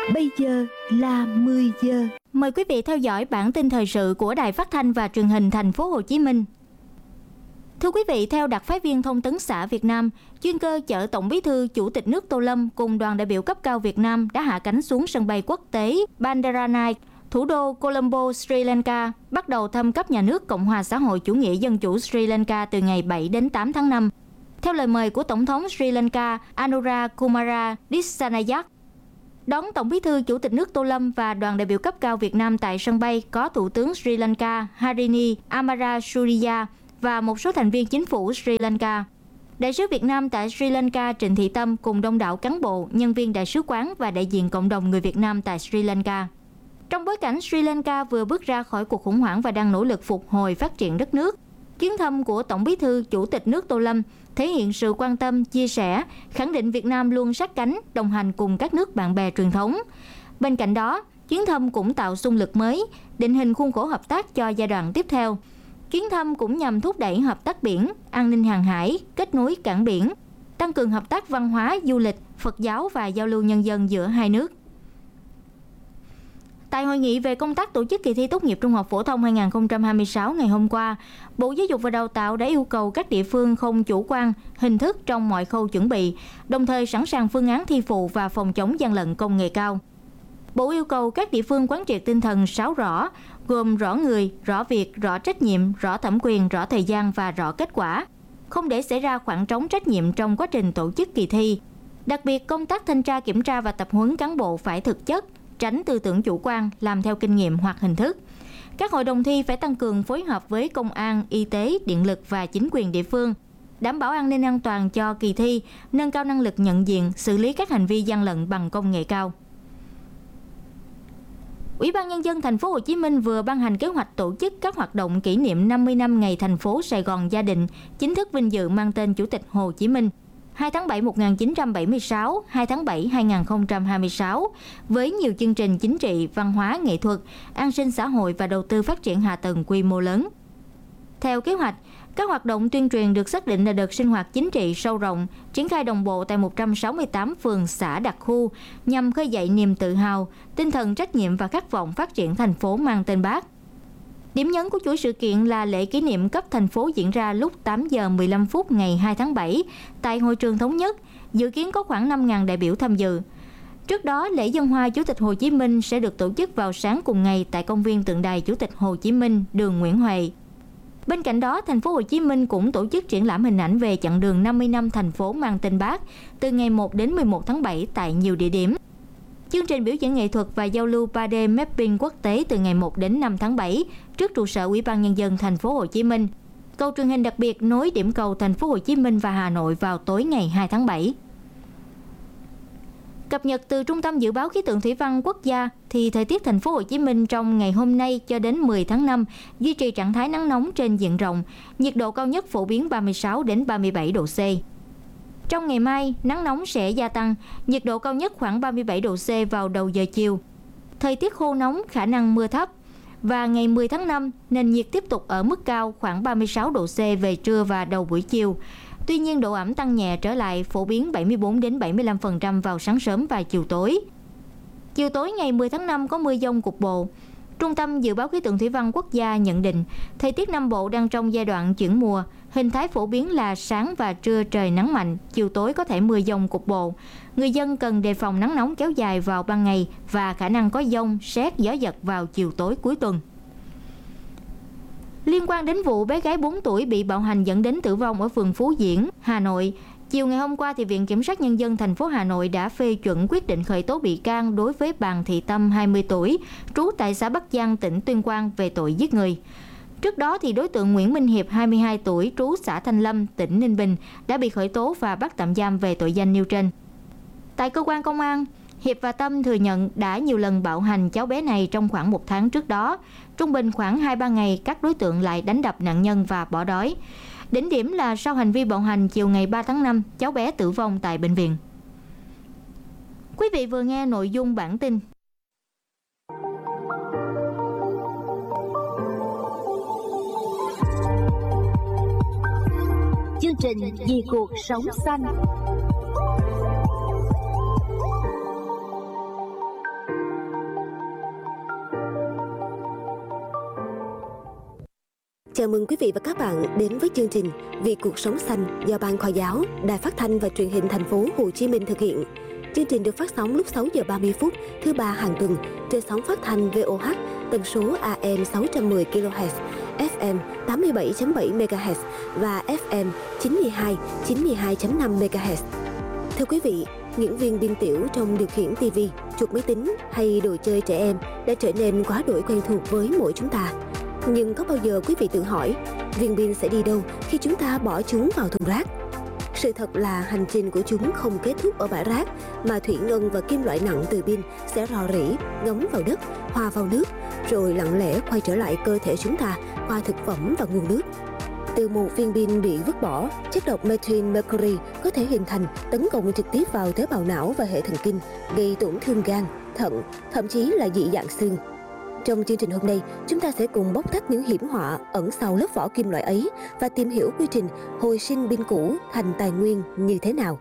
Bây giờ là 10 giờ. Mời quý vị theo dõi bản tin thời sự của Đài Phát thanh và Truyền hình Thành phố Hồ Chí Minh. Thưa quý vị, theo đặc phái viên thông tấn xã Việt Nam, chuyên cơ chở Tổng Bí thư Chủ tịch nước Tô Lâm cùng đoàn đại biểu cấp cao Việt Nam đã hạ cánh xuống sân bay quốc tế Bandaranaike, thủ đô Colombo, Sri Lanka, bắt đầu thăm cấp nhà nước Cộng hòa xã hội chủ nghĩa dân chủ Sri Lanka từ ngày 7 đến 8 tháng 5. Theo lời mời của Tổng thống Sri Lanka Anura Kumara Dissanayake, đón Tổng Bí thư Chủ tịch nước Tô Lâm và đoàn đại biểu cấp cao Việt Nam tại sân bay có Thủ tướng Sri Lanka Harini Amarasuriya và một số thành viên chính phủ Sri Lanka. Đại sứ Việt Nam tại Sri Lanka Trịnh Thị Tâm cùng đông đảo cán bộ, nhân viên đại sứ quán và đại diện cộng đồng người Việt Nam tại Sri Lanka. Trong bối cảnh Sri Lanka vừa bước ra khỏi cuộc khủng hoảng và đang nỗ lực phục hồi phát triển đất nước, chuyến thăm của Tổng Bí thư Chủ tịch nước Tô Lâm thể hiện sự quan tâm, chia sẻ, khẳng định Việt Nam luôn sát cánh, đồng hành cùng các nước bạn bè truyền thống. Bên cạnh đó, chuyến thăm cũng tạo xung lực mới, định hình khuôn khổ hợp tác cho giai đoạn tiếp theo. Chuyến thăm cũng nhằm thúc đẩy hợp tác biển, an ninh hàng hải, kết nối cảng biển, tăng cường hợp tác văn hóa, du lịch, Phật giáo và giao lưu nhân dân giữa hai nước. Tại hội nghị về công tác tổ chức kỳ thi tốt nghiệp trung học phổ thông 2026 ngày hôm qua, Bộ Giáo dục và Đào tạo đã yêu cầu các địa phương không chủ quan, hình thức trong mọi khâu chuẩn bị, đồng thời sẵn sàng phương án thi phụ và phòng chống gian lận công nghệ cao. Bộ yêu cầu các địa phương quán triệt tinh thần 6 rõ, gồm rõ người, rõ việc, rõ trách nhiệm, rõ thẩm quyền, rõ thời gian và rõ kết quả, không để xảy ra khoảng trống trách nhiệm trong quá trình tổ chức kỳ thi. Đặc biệt, công tác thanh tra kiểm tra và tập huấn cán bộ phải thực chất, tránh tư tưởng chủ quan, làm theo kinh nghiệm hoặc hình thức. Các hội đồng thi phải tăng cường phối hợp với công an, y tế, điện lực và chính quyền địa phương, đảm bảo an ninh an toàn cho kỳ thi, nâng cao năng lực nhận diện, xử lý các hành vi gian lận bằng công nghệ cao. Ủy ban Nhân dân Thành phố Hồ Chí Minh vừa ban hành kế hoạch tổ chức các hoạt động kỷ niệm 50 năm ngày thành phố Sài Gòn gia định, chính thức vinh dự mang tên Chủ tịch Hồ Chí Minh, 2 tháng 7 1976, 2 tháng 7 2026, với nhiều chương trình chính trị, văn hóa, nghệ thuật, an sinh xã hội và đầu tư phát triển hạ tầng quy mô lớn. Theo kế hoạch, các hoạt động tuyên truyền được xác định là đợt sinh hoạt chính trị sâu rộng, triển khai đồng bộ tại 168 phường xã đặc khu nhằm khơi dậy niềm tự hào, tinh thần trách nhiệm và khát vọng phát triển thành phố mang tên Bác. Điểm nhấn của chuỗi sự kiện là lễ kỷ niệm cấp thành phố diễn ra lúc 8 giờ 15 phút ngày 2 tháng 7 tại Hội trường Thống nhất, dự kiến có khoảng 5.000 đại biểu tham dự. Trước đó, lễ dâng hoa Chủ tịch Hồ Chí Minh sẽ được tổ chức vào sáng cùng ngày tại công viên tượng đài Chủ tịch Hồ Chí Minh, đường Nguyễn Huệ. Bên cạnh đó, Thành phố Hồ Chí Minh cũng tổ chức triển lãm hình ảnh về chặng đường 50 năm thành phố mang tên Bác từ ngày 1 đến 11 tháng 7 tại nhiều địa điểm. Chương trình biểu diễn nghệ thuật và giao lưu 3D mapping quốc tế từ ngày 1 đến 5 tháng 7 trước trụ sở Ủy ban Nhân dân Thành phố Hồ Chí Minh. Cầu truyền hình đặc biệt nối điểm cầu Thành phố Hồ Chí Minh và Hà Nội vào tối ngày 2 tháng 7. Cập nhật từ Trung tâm Dự báo Khí tượng Thủy văn Quốc gia thì thời tiết Thành phố Hồ Chí Minh trong ngày hôm nay cho đến 10 tháng 5 duy trì trạng thái nắng nóng trên diện rộng, nhiệt độ cao nhất phổ biến 36 đến 37 độ C. Trong ngày mai, nắng nóng sẽ gia tăng, nhiệt độ cao nhất khoảng 37 độ C vào đầu giờ chiều. Thời tiết khô nóng, khả năng mưa thấp. Và ngày 10 tháng 5, nền nhiệt tiếp tục ở mức cao khoảng 36 độ C về trưa và đầu buổi chiều. Tuy nhiên, độ ẩm tăng nhẹ trở lại, phổ biến 74 đến 75% vào sáng sớm và chiều tối. Chiều tối ngày 10 tháng 5 có mưa dông cục bộ. Trung tâm Dự báo Khí tượng Thủy văn Quốc gia nhận định, thời tiết Nam Bộ đang trong giai đoạn chuyển mùa, hình thái phổ biến là sáng và trưa trời nắng mạnh, chiều tối có thể mưa dông cục bộ. Người dân cần đề phòng nắng nóng kéo dài vào ban ngày và khả năng có dông, sét, gió giật vào chiều tối cuối tuần. Liên quan đến vụ bé gái 4 tuổi bị bạo hành dẫn đến tử vong ở phường Phú Diễn, Hà Nội, chiều ngày hôm qua thì Viện Kiểm sát Nhân dân thành phố Hà Nội đã phê chuẩn quyết định khởi tố bị can đối với Bàn Thị Tâm 20 tuổi, trú tại xã Bắc Giang, tỉnh Tuyên Quang về tội giết người. Trước đó thì đối tượng Nguyễn Minh Hiệp 22 tuổi, trú xã Thanh Lâm, tỉnh Ninh Bình đã bị khởi tố và bắt tạm giam về tội danh nêu trên. Tại cơ quan công an, Hiệp và Tâm thừa nhận đã nhiều lần bạo hành cháu bé này trong khoảng 1 tháng trước đó. Trung bình khoảng 2-3 ngày các đối tượng lại đánh đập nạn nhân và bỏ đói. Đỉnh điểm là sau hành vi bạo hành chiều ngày 3 tháng 5, cháu bé tử vong tại bệnh viện. Quý vị vừa nghe nội dung bản tin. Chương trình Vì cuộc sống xanh. Chào mừng quý vị và các bạn đến với chương trình Vì cuộc sống xanh do Ban Khoa giáo, Đài Phát thanh và Truyền hình Thành phố Hồ Chí Minh thực hiện. Chương trình được phát sóng lúc 6 giờ 30 phút thứ ba hàng tuần trên sóng phát thanh VOH tần số AM 610 kHz, FM 87.7 MHz và FM 92.5 MHz. Thưa quý vị, những viên pin tiểu trong điều khiển TV, chuột máy tính hay đồ chơi trẻ em đã trở nên quá đổi quen thuộc với mỗi chúng ta. Nhưng có bao giờ quý vị tự hỏi, viên pin sẽ đi đâu khi chúng ta bỏ chúng vào thùng rác? Sự thật là hành trình của chúng không kết thúc ở bãi rác, mà thủy ngân và kim loại nặng từ pin sẽ rò rỉ, ngấm vào đất, hòa vào nước, rồi lặng lẽ quay trở lại cơ thể chúng ta qua thực phẩm và nguồn nước. Từ một viên pin bị vứt bỏ, chất độc methylmercury có thể hình thành, tấn công trực tiếp vào tế bào não và hệ thần kinh, gây tổn thương gan, thận, thậm chí là dị dạng xương. Trong chương trình hôm nay, chúng ta sẽ cùng bóc tách những hiểm họa ẩn sau lớp vỏ kim loại ấy và tìm hiểu quy trình hồi sinh pin cũ thành tài nguyên như thế nào.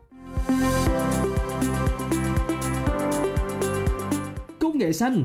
Công nghệ xanh.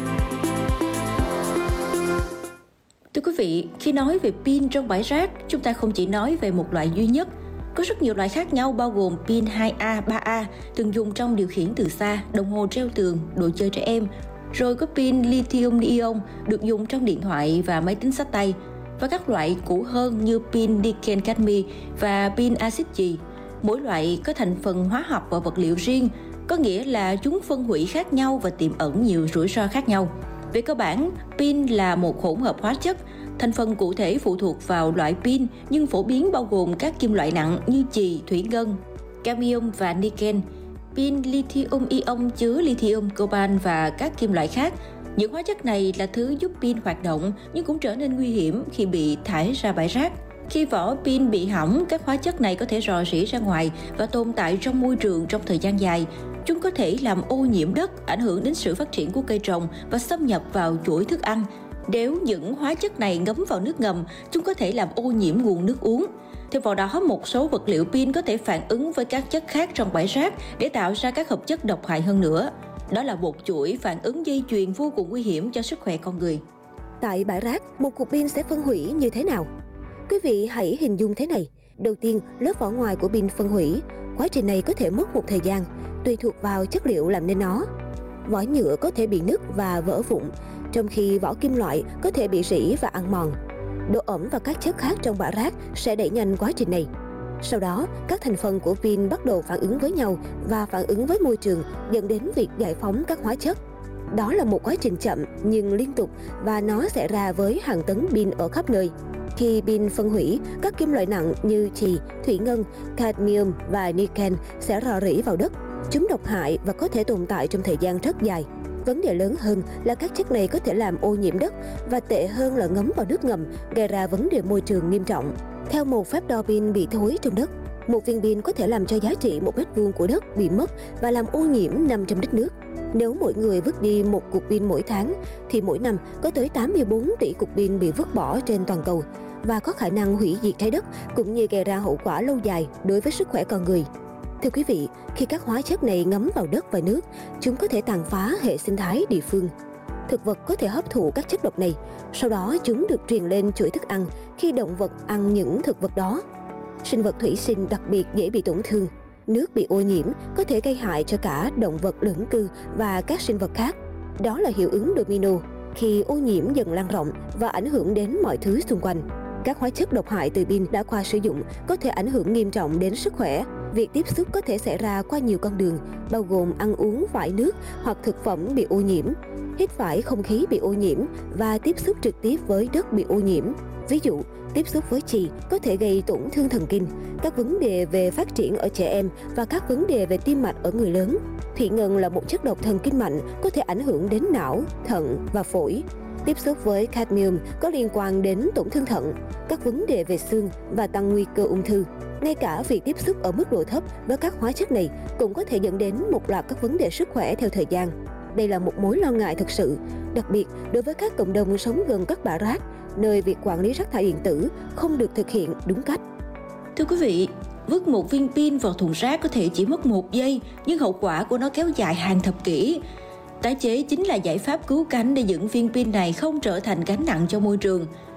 Thưa quý vị, khi nói về pin trong bãi rác, chúng ta không chỉ nói về một loại duy nhất. Có rất nhiều loại khác nhau bao gồm pin 2A, 3A, thường dùng trong điều khiển từ xa, đồng hồ treo tường, đồ chơi trẻ em. Rồi có pin lithium-ion được dùng trong điện thoại và máy tính xách tay. Và các loại cũ hơn như pin niken-cadmi và pin axit chì. Mỗi loại có thành phần hóa học và vật liệu riêng, có nghĩa là chúng phân hủy khác nhau và tiềm ẩn nhiều rủi ro khác nhau. Về cơ bản, pin là một hỗn hợp hóa chất. Thành phần cụ thể phụ thuộc vào loại pin, nhưng phổ biến bao gồm các kim loại nặng như chì, thủy ngân, cadmium và niken. Pin lithium-ion chứa lithium, coban và các kim loại khác. Những hóa chất này là thứ giúp pin hoạt động nhưng cũng trở nên nguy hiểm khi bị thải ra bãi rác. Khi vỏ pin bị hỏng, các hóa chất này có thể rò rỉ ra ngoài và tồn tại trong môi trường trong thời gian dài. Chúng có thể làm ô nhiễm đất, ảnh hưởng đến sự phát triển của cây trồng và xâm nhập vào chuỗi thức ăn. Nếu những hóa chất này ngấm vào nước ngầm, chúng có thể làm ô nhiễm nguồn nước uống. Thêm vào đó, một số vật liệu pin có thể phản ứng với các chất khác trong bãi rác để tạo ra các hợp chất độc hại hơn nữa. Đó là một chuỗi phản ứng dây chuyền vô cùng nguy hiểm cho sức khỏe con người. Tại bãi rác, một cục pin sẽ phân hủy như thế nào? Quý vị hãy hình dung thế này. Đầu tiên, lớp vỏ ngoài của pin phân hủy. Quá trình này có thể mất một thời gian, tùy thuộc vào chất liệu làm nên nó. Vỏ nhựa có thể bị nứt và vỡ vụn, trong khi vỏ kim loại có thể bị rỉ và ăn mòn. Độ ẩm và các chất khác trong bãi rác sẽ đẩy nhanh quá trình này. Sau đó, các thành phần của pin bắt đầu phản ứng với nhau và phản ứng với môi trường, dẫn đến việc giải phóng các hóa chất. Đó là một quá trình chậm nhưng liên tục, và nó xảy ra với hàng tấn pin ở khắp nơi. Khi pin phân hủy, các kim loại nặng như chì, thủy ngân, cadmium và niken sẽ rò rỉ vào đất. Chúng độc hại và có thể tồn tại trong thời gian rất dài. Vấn đề lớn hơn là các chất này có thể làm ô nhiễm đất, và tệ hơn là ngấm vào nước ngầm, gây ra vấn đề môi trường nghiêm trọng. Theo một phép đo pin bị thối trong đất, một viên pin có thể làm cho giá trị 1 mét vuông của đất bị mất và làm ô nhiễm 500 lít nước. Nếu mỗi người vứt đi một cục pin mỗi tháng, thì mỗi năm có tới 84 tỷ cục pin bị vứt bỏ trên toàn cầu, và có khả năng hủy diệt trái đất cũng như gây ra hậu quả lâu dài đối với sức khỏe con người. Thưa quý vị, khi các hóa chất này ngấm vào đất và nước, chúng có thể tàn phá hệ sinh thái địa phương. Thực vật có thể hấp thụ các chất độc này, sau đó chúng được truyền lên chuỗi thức ăn khi động vật ăn những thực vật đó. Sinh vật thủy sinh đặc biệt dễ bị tổn thương. Nước bị ô nhiễm có thể gây hại cho cả động vật lưỡng cư và các sinh vật khác. Đó là hiệu ứng domino, khi ô nhiễm dần lan rộng và ảnh hưởng đến mọi thứ xung quanh. Các hóa chất độc hại từ pin đã qua sử dụng có thể ảnh hưởng nghiêm trọng đến sức khỏe. Việc tiếp xúc có thể xảy ra qua nhiều con đường, bao gồm ăn uống phải nước hoặc thực phẩm bị ô nhiễm, hít phải không khí bị ô nhiễm và tiếp xúc trực tiếp với đất bị ô nhiễm. Ví dụ, tiếp xúc với chì có thể gây tổn thương thần kinh, các vấn đề về phát triển ở trẻ em và các vấn đề về tim mạch ở người lớn. Thủy ngân là một chất độc thần kinh mạnh, có thể ảnh hưởng đến não, thận và phổi. Tiếp xúc với cadmium có liên quan đến tổn thương thận, các vấn đề về xương và tăng nguy cơ ung thư. Ngay cả việc tiếp xúc ở mức độ thấp với các hóa chất này cũng có thể dẫn đến một loạt các vấn đề sức khỏe theo thời gian. Đây là một mối lo ngại thực sự, đặc biệt đối với các cộng đồng sống gần các bãi rác, nơi việc quản lý rác thải điện tử không được thực hiện đúng cách. Thưa quý vị, vứt một viên pin vào thùng rác có thể chỉ mất 1 giây, nhưng hậu quả của nó kéo dài hàng thập kỷ. Tái chế chính là giải pháp cứu cánh để những viên pin này không trở thành gánh nặng cho môi trường.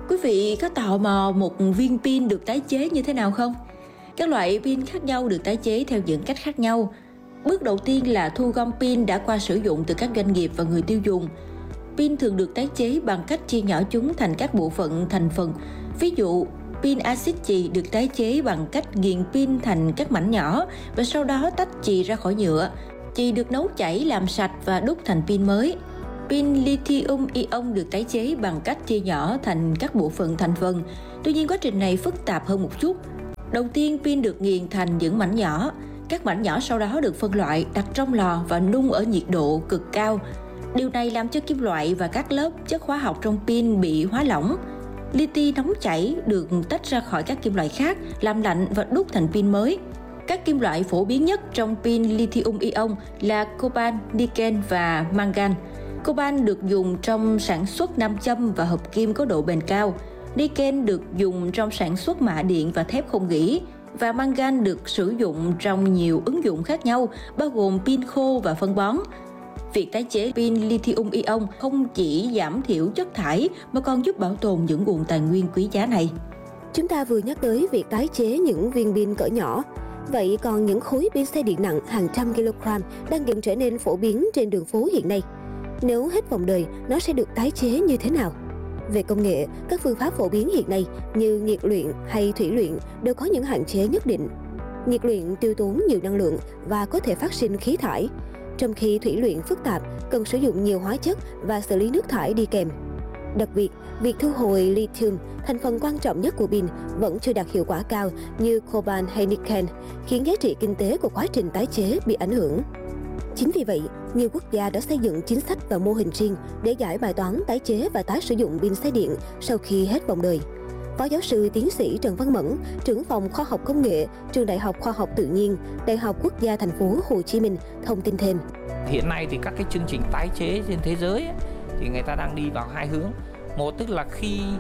Quý vị có tò mò một viên pin được tái chế như thế nào không? Các loại pin khác nhau được tái chế theo những cách khác nhau. Bước đầu tiên là thu gom pin đã qua sử dụng từ các doanh nghiệp và người tiêu dùng. Pin thường được tái chế bằng cách chia nhỏ chúng thành các bộ phận thành phần. Ví dụ, pin axit chì được tái chế bằng cách nghiền pin thành các mảnh nhỏ và sau đó tách chì ra khỏi nhựa. Chì được nấu chảy làm sạch và đúc thành pin mới. Pin lithium-ion được tái chế bằng cách chia nhỏ thành các bộ phận thành phần. Tuy nhiên quá trình này phức tạp hơn một chút. Đầu tiên, pin được nghiền thành những mảnh nhỏ. Các mảnh nhỏ sau đó được phân loại, đặt trong lò và nung ở nhiệt độ cực cao. Điều này làm cho kim loại và các lớp chất hóa học trong pin bị hóa lỏng. Li-ti nóng chảy được tách ra khỏi các kim loại khác, làm lạnh và đúc thành pin mới. Các kim loại phổ biến nhất trong pin lithium-ion là coban, niken và mangan. Coban được dùng trong sản xuất nam châm và hợp kim có độ bền cao. Niken được dùng trong sản xuất mạ điện và thép không gỉ. Và mangan được sử dụng trong nhiều ứng dụng khác nhau, bao gồm pin khô và phân bón. Việc tái chế pin lithium-ion không chỉ giảm thiểu chất thải mà còn giúp bảo tồn những nguồn tài nguyên quý giá này. Chúng ta vừa nhắc tới việc tái chế những viên pin cỡ nhỏ. Vậy còn những khối pin xe điện nặng hàng trăm kg đang dần trở nên phổ biến trên đường phố hiện nay. Nếu hết vòng đời, nó sẽ được tái chế như thế nào? Về công nghệ, các phương pháp phổ biến hiện nay như nhiệt luyện hay thủy luyện đều có những hạn chế nhất định. Nhiệt luyện tiêu tốn nhiều năng lượng và có thể phát sinh khí thải, trong khi thủy luyện phức tạp, cần sử dụng nhiều hóa chất và xử lý nước thải đi kèm. Đặc biệt, việc thu hồi lithium, thành phần quan trọng nhất của pin, vẫn chưa đạt hiệu quả cao như coban hay niken, khiến giá trị kinh tế của quá trình tái chế bị ảnh hưởng. Chính vì vậy, nhiều quốc gia đã xây dựng chính sách và mô hình riêng để giải bài toán tái chế và tái sử dụng pin xe điện sau khi hết vòng đời. Phó giáo sư tiến sĩ Trần Văn Mẫn, trưởng phòng khoa học công nghệ, Trường Đại học Khoa học Tự nhiên, Đại học Quốc gia Thành phố Hồ Chí Minh thông tin thêm. Hiện nay thì các cái chương trình tái chế trên thế giới ấy, thì người ta đang đi vào hai hướng. Một tức là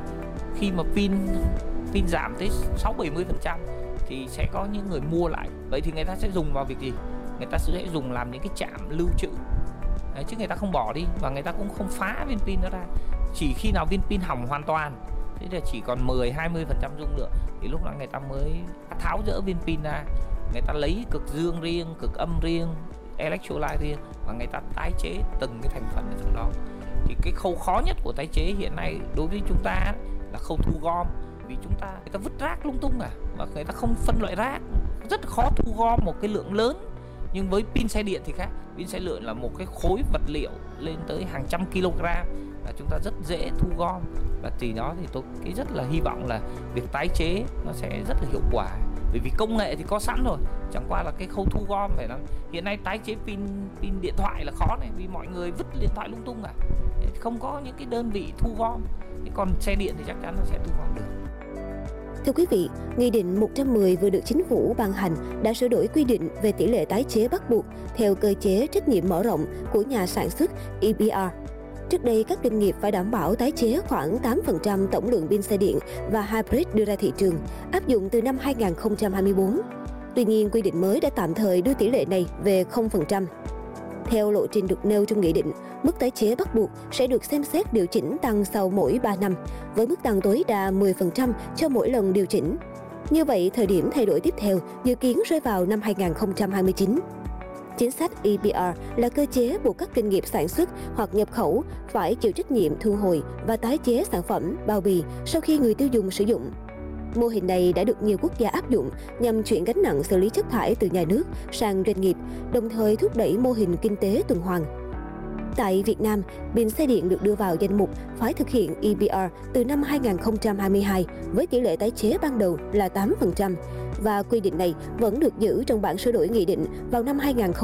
khi mà pin giảm tới 60-70% thì sẽ có những người mua lại. Vậy thì người ta sẽ dùng vào việc gì? Người ta sẽ dùng làm những cái trạm lưu trữ. Đấy, chứ người ta không bỏ đi và người ta cũng không phá viên pin đó ra. Chỉ khi nào viên pin hỏng hoàn toàn, thế là chỉ còn 10-20% dung lượng thì lúc đó người ta mới tháo dỡ viên pin ra. Người ta lấy cực dương riêng, cực âm riêng, electrolyte riêng và người ta tái chế từng cái thành phần ở trong đó. Thì cái khâu khó nhất của tái chế hiện nay đối với chúng ta là khâu thu gom, vì người ta vứt rác lung tung và người ta không phân loại rác, rất khó thu gom một cái lượng lớn. Nhưng với pin xe điện thì khác, pin xe điện là một cái khối vật liệu lên tới hàng trăm kg và chúng ta rất dễ thu gom, và từ đó thì tôi rất là hy vọng là việc tái chế nó sẽ rất là hiệu quả. Bởi vì công nghệ thì có sẵn rồi, chẳng qua là cái khâu thu gom phải là hiện nay tái chế pin điện thoại là khó này, vì mọi người vứt điện thoại lung tung không có những cái đơn vị thu gom. Còn xe điện thì chắc chắn nó sẽ thu gom được. Thưa quý vị, Nghị định 110 vừa được Chính phủ ban hành đã sửa đổi quy định về tỷ lệ tái chế bắt buộc theo cơ chế trách nhiệm mở rộng của nhà sản xuất EPR. Trước đây, các doanh nghiệp phải đảm bảo tái chế khoảng 8% tổng lượng pin xe điện và hybrid đưa ra thị trường, áp dụng từ năm 2024. Tuy nhiên, quy định mới đã tạm thời đưa tỷ lệ này về 0%. Theo lộ trình được nêu trong nghị định, mức tái chế bắt buộc sẽ được xem xét điều chỉnh tăng sau mỗi 3 năm, với mức tăng tối đa 10% cho mỗi lần điều chỉnh. Như vậy, thời điểm thay đổi tiếp theo dự kiến rơi vào năm 2029. Chính sách EPR là cơ chế buộc các doanh nghiệp sản xuất hoặc nhập khẩu phải chịu trách nhiệm thu hồi và tái chế sản phẩm, bao bì sau khi người tiêu dùng sử dụng. Mô hình này đã được nhiều quốc gia áp dụng nhằm chuyển gánh nặng xử lý chất thải từ nhà nước sang doanh nghiệp, đồng thời thúc đẩy mô hình kinh tế tuần hoàn. Tại Việt Nam, pin xe điện được đưa vào danh mục phải thực hiện EPR từ năm 2022 với tỷ lệ tái chế ban đầu là 8%, và quy định này vẫn được giữ trong bản sửa đổi nghị định vào năm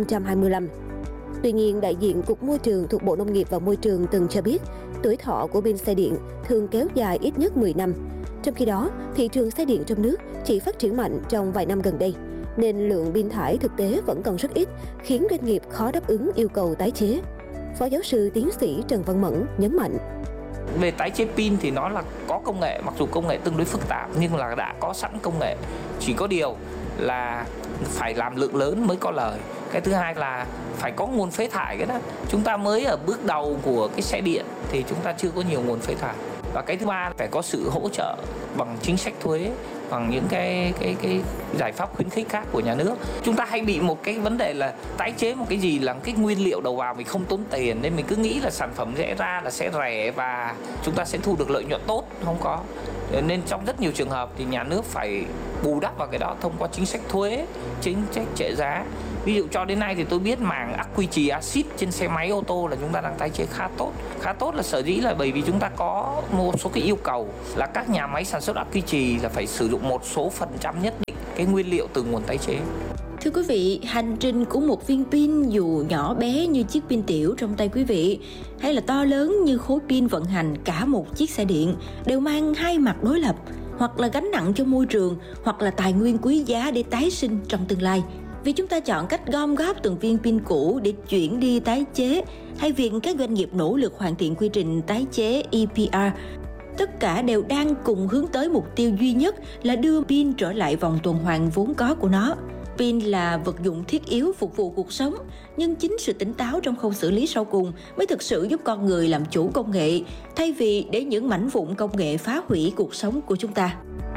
2025. Tuy nhiên, đại diện Cục Môi trường thuộc Bộ Nông nghiệp và Môi trường từng cho biết, tuổi thọ của pin xe điện thường kéo dài ít nhất 10 năm. Trong khi đó, thị trường xe điện trong nước chỉ phát triển mạnh trong vài năm gần đây, nên lượng pin thải thực tế vẫn còn rất ít, khiến doanh nghiệp khó đáp ứng yêu cầu tái chế. Phó giáo sư tiến sĩ Trần Văn Mẫn nhấn mạnh. Về tái chế pin thì nó là có công nghệ, mặc dù công nghệ tương đối phức tạp nhưng là đã có sẵn công nghệ. Chỉ có điều là phải làm lượng lớn mới có lời. Cái thứ hai là phải có nguồn phế thải cái đó. Chúng ta mới ở bước đầu của cái xe điện thì chúng ta chưa có nhiều nguồn phế thải. Và cái thứ ba phải có sự hỗ trợ bằng chính sách thuế, bằng những cái giải pháp khuyến khích khác của nhà nước. Chúng ta hay bị một cái vấn đề là tái chế một cái gì là cái nguyên liệu đầu vào mình không tốn tiền, nên mình cứ nghĩ là sản phẩm rẽ ra là sẽ rẻ và chúng ta sẽ thu được lợi nhuận tốt, không có. Nên trong rất nhiều trường hợp thì nhà nước phải bù đắp vào cái đó thông qua chính sách thuế, chính sách trợ giá. Ví dụ cho đến nay thì tôi biết màng ắc quy trì axit trên xe máy ô tô là chúng ta đang tái chế khá tốt. Khá tốt là sở dĩ là bởi vì chúng ta có một số cái yêu cầu là các nhà máy sản xuất ắc quy trì là phải sử dụng một số phần trăm nhất định cái nguyên liệu từ nguồn tái chế. Thưa quý vị, hành trình của một viên pin dù nhỏ bé như chiếc pin tiểu trong tay quý vị hay là to lớn như khối pin vận hành cả một chiếc xe điện đều mang hai mặt đối lập, hoặc là gánh nặng cho môi trường, hoặc là tài nguyên quý giá để tái sinh trong tương lai. Vì chúng ta chọn cách gom góp từng viên pin cũ để chuyển đi tái chế, hay việc các doanh nghiệp nỗ lực hoàn thiện quy trình tái chế EPR, tất cả đều đang cùng hướng tới mục tiêu duy nhất là đưa pin trở lại vòng tuần hoàn vốn có của nó. Pin là vật dụng thiết yếu phục vụ cuộc sống, nhưng chính sự tỉnh táo trong khâu xử lý sau cùng mới thực sự giúp con người làm chủ công nghệ, thay vì để những mảnh vụn công nghệ phá hủy cuộc sống của chúng ta.